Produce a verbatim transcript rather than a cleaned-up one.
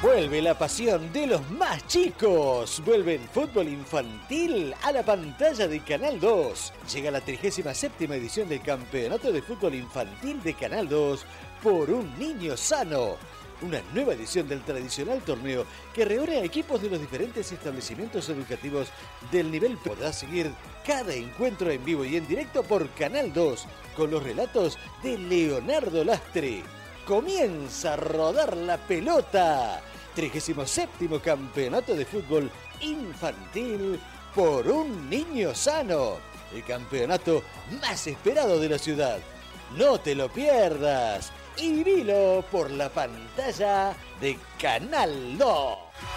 Vuelve la pasión de los más chicos. Vuelve el fútbol infantil a la pantalla de Canal dos. Llega la trigésima séptima edición del Campeonato de Fútbol Infantil de Canal dos por un niño sano. Una nueva edición del tradicional torneo que reúne a equipos de los diferentes establecimientos educativos del nivel. Podrás seguir cada encuentro en vivo y en directo por Canal dos con los relatos de Leonardo Lastre. Comienza a rodar la pelota. trigésimo séptimo Campeonato de Fútbol Infantil por un niño sano. El campeonato más esperado de la ciudad. No te lo pierdas y vilo por la pantalla de Canal dos.